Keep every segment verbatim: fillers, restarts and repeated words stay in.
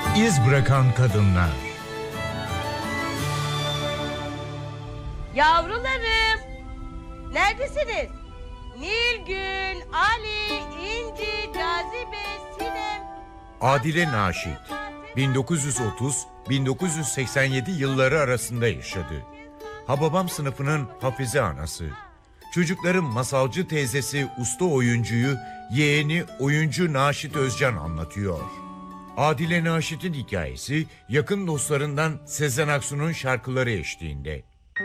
İz bırakan kadınlar. Yavrularım, neredesiniz? Nilgün, Ali, İnci, Cazibe, Sinem. Adile Naşit bin dokuz yüz otuz - bin dokuz yüz seksen yedi yılları arasında yaşadı. Hababam sınıfının hafize anası. Çocukların masalcı teyzesi usta oyuncuyu yeğeni oyuncu Naşit Özcan anlatıyor. Adile Naşit'in hikayesi yakın dostlarından Sezen Aksu'nun şarkıları eşliğinde.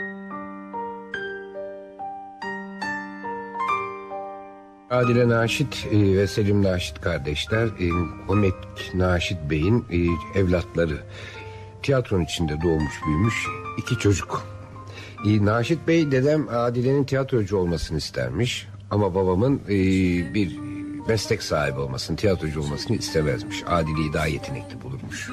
Adile Naşit e, ve Selim Naşit kardeşler, e, Ahmet Naşit Bey'in e, evlatları. Tiyatronun içinde doğmuş büyümüş iki çocuk. E, Naşit Bey, dedem Adile'nin tiyatrocu olmasını istermiş. Ama babamın e, bir meslek sahibi olmasını, tiyatrocu olmasını istemezmiş. Adile'yi daha yetenekli bulurmuş.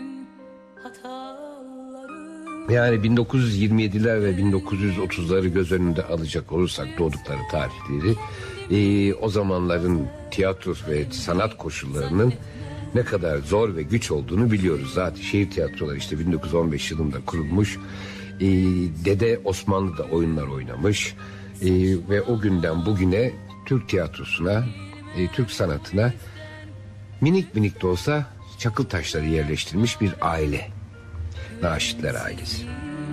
Yani bin dokuz yüz yirmi yediler ve bin dokuz yüz otuzları göz önünde alacak olursak doğdukları tarihleri, e, o zamanların tiyatro ve sanat koşullarının ne kadar zor ve güç olduğunu biliyoruz. Zaten şehir tiyatroları işte bin dokuz yüz on beş yılında kurulmuş. E, Dede Osmanlı'da oyunlar oynamış e, ve o günden bugüne Türk tiyatrosuna, e, Türk sanatına minik minik de olsa çakıl taşları yerleştirmiş bir aile. Naşitler ailesi.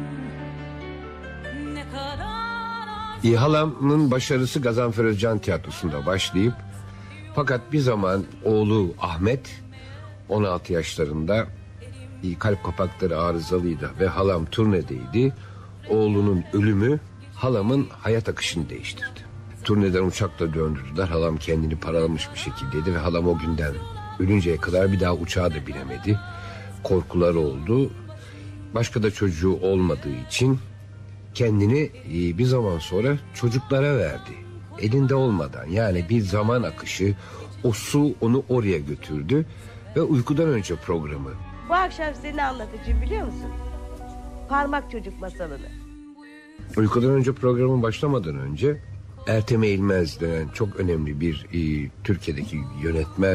E, halamın başarısı Gazanfer Özcan Tiyatrosu'nda başlayıp, fakat bir zaman oğlu Ahmet on altı yaşlarında e, kalp kapakları arızalıydı ve halam turnedeydi. Oğlunun ölümü halamın hayat akışını değiştirdi. Turneden uçakla döndürdüler. Halam kendini paralamış bir şekildeydi ve halam o günden ölünceye kadar bir daha uçağa da binemedi. Korkuları oldu. Başka da çocuğu olmadığı için kendini bir zaman sonra çocuklara verdi. Elinde olmadan, yani bir zaman akışı, o su onu oraya götürdü ve uykudan önce programı. Bu akşam size ne anlatacağım biliyor musun? Parmak çocuk masalını. Uykudan önce programın başlamadan önce Ertem Eğilmez denen çok önemli bir e, Türkiye'deki yönetmen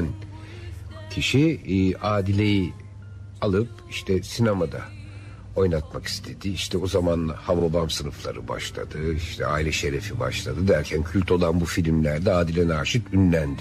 kişi e, Adile'yi alıp işte sinemada oynatmak istedi. İşte o zaman Hababam sınıfları başladı. İşte Aile Şerefi başladı derken kült olan bu filmlerde Adile Naşit ünlendi.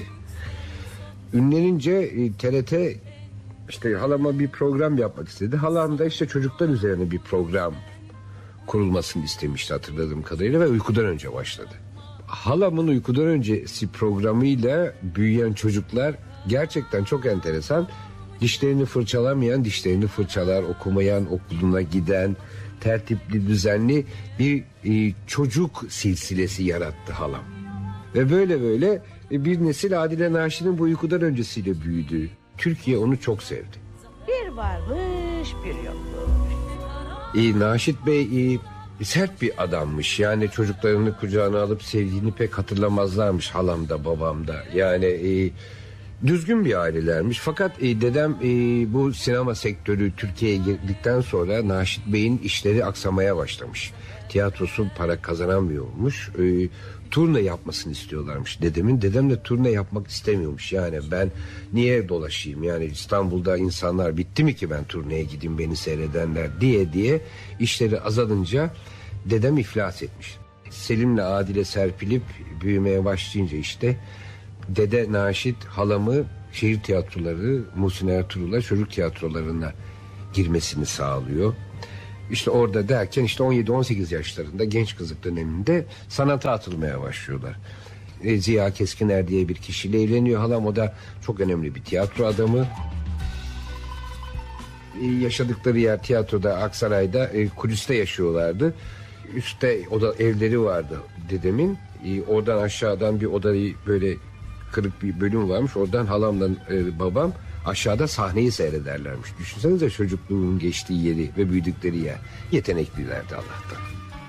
Ünlenince e, T R T işte halama bir program yapmak istedi. Halam da işte çocuklar üzerine bir program kurulmasını istemişti hatırladığım kadarıyla ve uykudan önce başladı. Halamın uykudan öncesi programıyla büyüyen çocuklar gerçekten çok enteresan. Dişlerini fırçalamayan dişlerini fırçalar, okumayan okuluna giden, tertipli düzenli bir e, çocuk silsilesi yarattı halam. Ve böyle böyle e, bir nesil Adile Naşit'in bu uykudan öncesiyle büyüdü. Türkiye onu çok sevdi. Bir varmış bir yokmuş. E, Naşit Bey e, sert bir adammış. Yani çocuklarını kucağına alıp sevdiğini pek hatırlamazlarmış halam da babam da. Yani e, düzgün bir ailelermiş. Fakat e, dedem e, bu sinema sektörü Türkiye'ye girdikten sonra Naşit Bey'in işleri aksamaya başlamış. Tiyatrosu para kazanamıyormuş. E, turne yapmasını istiyorlarmış dedemin. Dedem de turne yapmak istemiyormuş. Yani ben niye dolaşayım? Yani İstanbul'da insanlar bitti mi ki ben turneye gideyim beni seyredenler diye diye işleri azalınca dedem iflas etmiş. Selim'le Adile serpilip büyümeye başlayınca işte Dede Naşit halamı şehir tiyatroları, Muhsin Ertuğrul'a çocuk tiyatrolarına girmesini sağlıyor. İşte orada derken işte on yedi on sekiz yaşlarında genç kızlık döneminde sanata atılmaya başlıyorlar. E, Ziya Keskiner diye bir kişiyle evleniyor halam, o da çok önemli bir tiyatro adamı. E, yaşadıkları yer tiyatroda, Aksaray'da e, kuliste yaşıyorlardı. Üstte oda evleri vardı dedemin. E, oradan aşağıdan bir odayı böyle kırık bir bölüm varmış. Oradan halamla e, babam aşağıda sahneyi seyrederlermiş. Düşünsenize çocukluğun geçtiği yeri ve büyüdükleri yer. Yeteneklilerdi Allah'tan.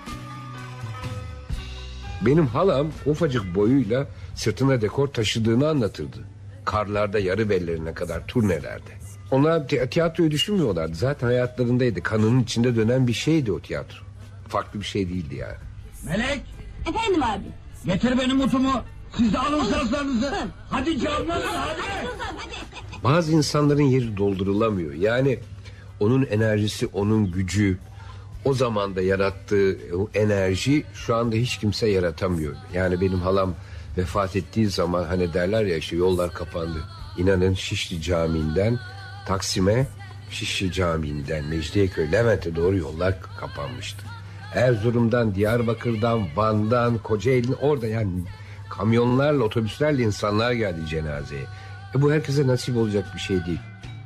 Benim halam ufacık boyuyla sırtına dekor taşıdığını anlatırdı. Karlarda yarı bellerine kadar turnelerde. Onlar tiyatroyu düşünmüyorlardı. Zaten hayatlarındaydı. Kanının içinde dönen bir şeydi o tiyatro. Farklı bir şey değildi yani. Melek! Efendim abi. Getir benim utumu. Siz de alın sazlarınızı. Hadi canlanın hadi. Hadi. Bazı insanların yeri doldurulamıyor. Yani onun enerjisi, onun gücü, o zamanda yarattığı o enerji şu anda hiç kimse yaratamıyor. Yani benim halam vefat ettiği zaman hani derler ya işte yollar kapandı. İnanın Şişli Camii'nden Taksim'e, Şişli Camii'nden Mecidiyeköy, Levent'e doğru yollar kapanmıştı. Erzurum'dan, Diyarbakır'dan, Van'dan, Kocaeli'den orada yani kamyonlarla, otobüslerle insanlar geldi cenazeye. E bu herkese nasip olacak bir şey değil.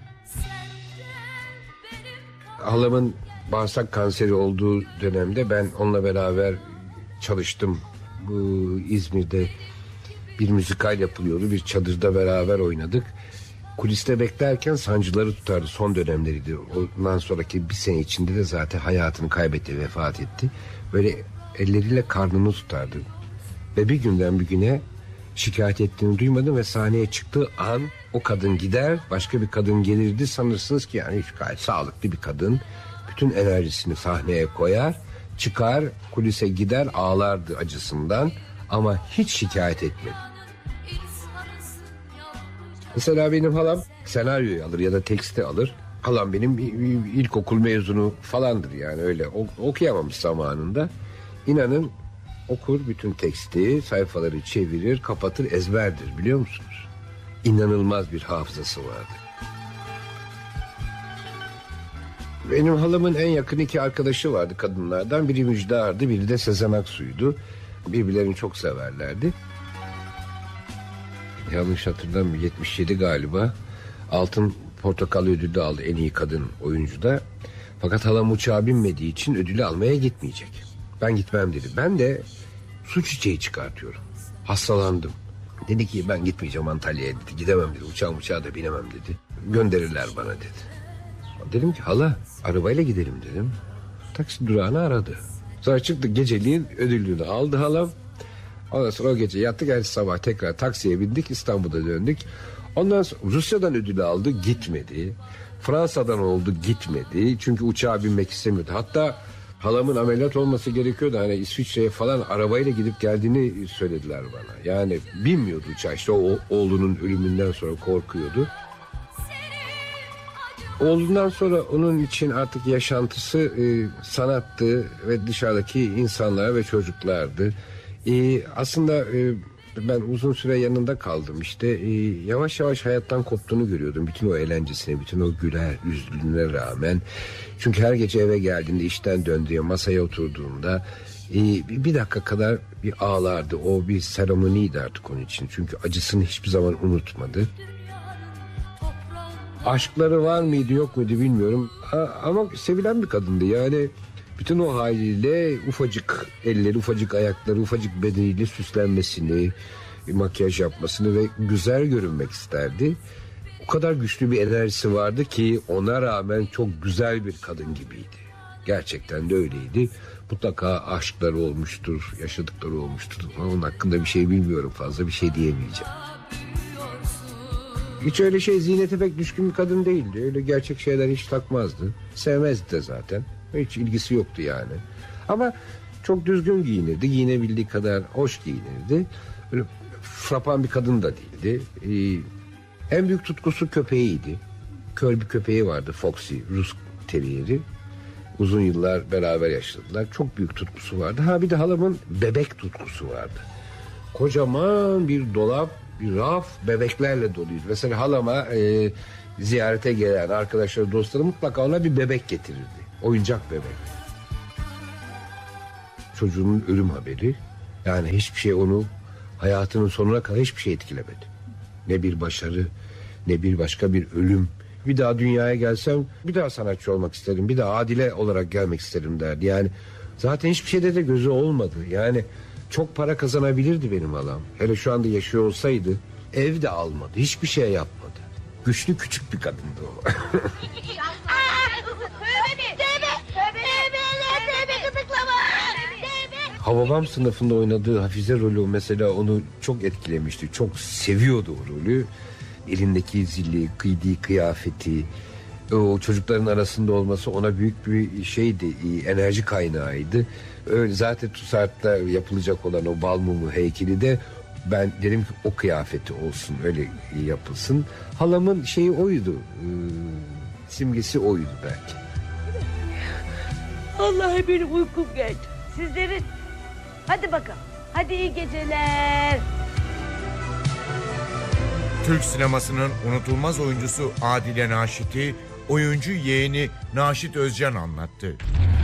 Halamın bağırsak kanseri olduğu dönemde ben onunla beraber çalıştım. Bu İzmir'de bir müzikal yapılıyordu. Bir çadırda beraber oynadık. Kuliste beklerken sancıları tutardı. Son dönemleriydi. Ondan sonraki bir sene içinde de zaten hayatını kaybetti, vefat etti. Böyle elleriyle karnını tutardı. Ve bir günden bir güne şikayet ettiğini duymadım ve sahneye çıktığı an o kadın gider, başka bir kadın gelirdi. Sanırsınız ki yani gayet sağlıklı bir kadın. Bütün enerjisini sahneye koyar, çıkar, kulise gider, ağlardı acısından ama hiç şikayet etmedi. Mesela benim halam senaryoyu alır ya da teksti alır. Halam benim ilkokul mezunu falandır yani öyle okuyamamış zamanında. İnanın okur bütün teksti, sayfaları çevirir, kapatır, ezberdir biliyor musunuz? İnanılmaz bir hafızası vardı. Benim halamın en yakın iki arkadaşı vardı kadınlardan. Biri Müjdar'dı, biri de Sezen Aksu'ydu. Birbirlerini çok severlerdi. Yanlış hatırlamıyorum, yetmiş yedi galiba. Altın Portakal ödülü aldı en iyi kadın oyuncuda. Fakat halam uçağa binmediği için ödülü almaya gitmeyecek. Ben gitmem dedi. Ben de su çiçeği çıkartıyorum. Hastalandım. Dedi ki ben gitmeyeceğim Antalya'ya dedi. Gidemem dedi. Uçağa uçağa da binemem dedi. Gönderirler bana dedi. Dedim ki hala arabayla gidelim dedim. Taksi durağını aradı. Sonra çıktık geceliğin ödülünü aldı halam. Ondan sonra o gece yattık, her sabah tekrar taksiye bindik, İstanbul'a döndük. Ondan sonra Rusya'dan ödülü aldı, gitmedi. Fransa'dan oldu, gitmedi. Çünkü uçağa binmek istemiyordu. Hatta halamın ameliyat olması gerekiyordu. Hani İsviçre'ye falan arabayla gidip geldiğini söylediler bana. Yani binmiyordu uçağa. İşte o oğlunun ölümünden sonra korkuyordu. Oğlundan sonra onun için artık yaşantısı e, sanattı ve dışarıdaki insanlar ve çocuklardı. E, aslında e, ben uzun süre yanında kaldım işte. E, yavaş yavaş hayattan koptuğunu görüyordum. Bütün o eğlencesine, bütün o güler yüzlülüğüne rağmen. Çünkü her gece eve geldiğinde, işten döndüğü masaya oturduğunda e, bir dakika kadar bir ağlardı. O bir seremoniydi artık onun için. Çünkü acısını hiçbir zaman unutmadı. Aşkları var mıydı yok muydu bilmiyorum. Ha, ama sevilen bir kadındı yani. Bütün o haliyle ufacık elleri, ufacık ayakları, ufacık bedeniyle süslenmesini, makyaj yapmasını ve güzel görünmek isterdi. O kadar güçlü bir enerjisi vardı ki ona rağmen çok güzel bir kadın gibiydi. Gerçekten de öyleydi. Mutlaka aşkları olmuştur, yaşadıkları olmuştur. Onun hakkında bir şey bilmiyorum, fazla bir şey diyemeyeceğim. Hiç öyle şey ziynete pek düşkün bir kadın değildi. Öyle gerçek şeyler hiç takmazdı. Sevmezdi de zaten. Hiç ilgisi yoktu yani. Ama çok düzgün giyinirdi. Giyinebildiği kadar hoş giyinirdi. Böyle frapan bir kadın da değildi. Ee, en büyük tutkusu köpeğiydi. Kör bir köpeği vardı, Foxy, Rus teriyeri. Uzun yıllar beraber yaşadılar. Çok büyük tutkusu vardı. Ha bir de halamın bebek tutkusu vardı. Kocaman bir dolap, bir raf bebeklerle doluydu. Mesela halama e, ziyarete gelen arkadaşları, dostları mutlaka ona bir bebek getirirdi. Oyuncak bebek. Çocuğunun ölüm haberi. Yani hiçbir şey onu hayatının sonuna kadar hiçbir şey etkilemedi. Ne bir başarı, ne bir başka bir ölüm. Bir daha dünyaya gelsem bir daha sanatçı olmak isterim. Bir daha Adile olarak gelmek isterim derdi. Yani zaten hiçbir şeyde de gözü olmadı. Yani çok para kazanabilirdi benim halam. Hele şu anda yaşıyor olsaydı ev de almadı. Hiçbir şey yapmadı. Güçlü küçük bir kadındı o. Hababam sınıfında oynadığı Hafize rolü mesela onu çok etkilemişti. Çok seviyordu o rolü. Elindeki zili, giydiği kıyafeti, o çocukların arasında olması ona büyük bir şeydi, enerji kaynağıydı. Öyle zaten TUSART'ta yapılacak olan o bal mumu heykeli de Ben dedim ki o kıyafeti olsun, öyle yapılsın. Halamın şeyi oydu. E, simgesi oydu belki. Vallahi benim uykum geldi. Sizlerin. Hadi bakalım. Hadi iyi geceler. Türk sinemasının unutulmaz oyuncusu Adile Naşit'i oyuncu yeğeni Naşit Özcan anlattı.